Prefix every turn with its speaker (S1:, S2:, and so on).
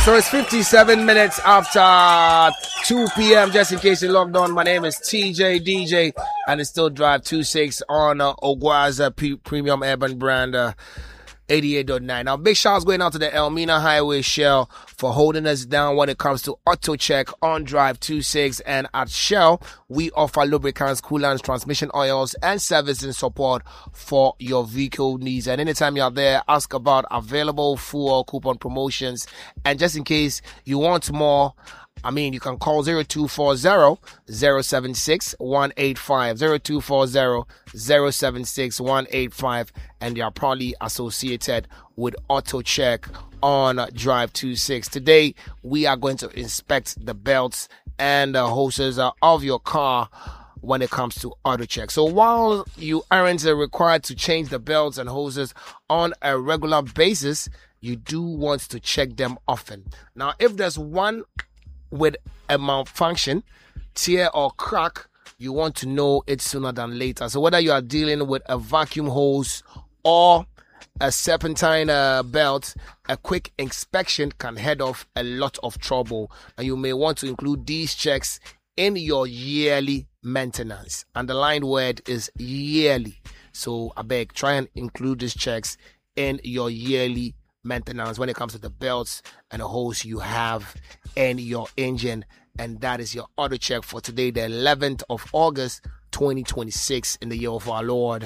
S1: So it's 57 minutes after 2 p.m. Just in case you logged on, my name is TJ DJ, and it's still Drive 26 on Ogwaza Premium Urban Brand 88.9. Now, big shouts going out to the Elmina Highway Shell for holding us down when it comes to auto check on Drive 26. And at Shell, we offer lubricants, coolants, transmission oils, and servicing support for your vehicle needs. And anytime you're there, ask about available fuel coupon promotions. And just in case you want more, you can call 0240-076-185, 0240-076-185, and they are probably associated with Auto Check on Drive 26. Today, we are going to inspect the belts and the hoses of your car when it comes to auto check. So while you aren't required to change the belts and hoses on a regular basis, you do want to check them often. Now, if there's one with a malfunction, tear or crack, you want to know it sooner than later. So whether you are dealing with a vacuum hose or a serpentine belt, a quick inspection can head off a lot of trouble. And you may want to include these checks in your yearly maintenance. And the line word is yearly. So I beg, try and include these checks in your yearly maintenance when it comes to the belts and the hose you have in your engine. And that is your auto check for today, the 11th of August 2026, in the year of our Lord